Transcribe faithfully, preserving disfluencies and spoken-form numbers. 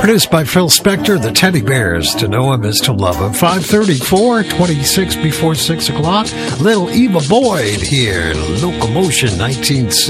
Produced by Phil Spector, the Teddy Bears. To know him is to love him. five thirty-four, twenty-six before six o'clock. Little Eva Boyd here. Locomotion nineteen sixty.